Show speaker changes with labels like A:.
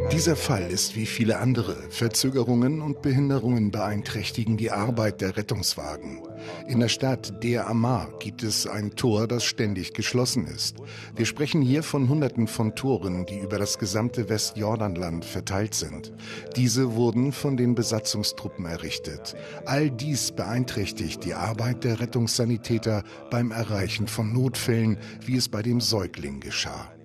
A: Dieser Fall ist wie viele andere. Verzögerungen und Behinderungen beeinträchtigen die Arbeit der Rettungswagen. In der Stadt Deir Ammar gibt es ein Tor, das ständig geschlossen ist. Wir sprechen hier von Hunderten von Toren, die über das gesamte Westjordanland verteilt sind. Diese wurden von den Besatzungstruppen errichtet. All dies beeinträchtigt die Arbeit der Rettungssanitäter beim Erreichen von Notfällen, wie es bei dem Säugling geschah.